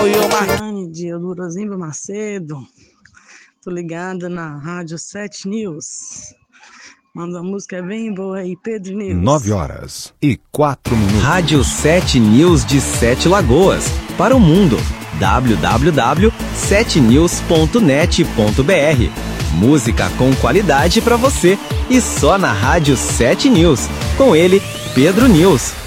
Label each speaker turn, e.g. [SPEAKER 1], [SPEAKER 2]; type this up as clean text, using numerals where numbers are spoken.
[SPEAKER 1] Anne de Eudorosimbo Macedo. Tô ligada na Rádio 7 News. Manda a música bem boa aí, Pedro News.
[SPEAKER 2] 9h04.
[SPEAKER 3] Rádio 7 News de Sete Lagoas. Para o mundo. www.7news.net.br. Música com qualidade para você. E só na Rádio 7 News. Com ele, Pedro News.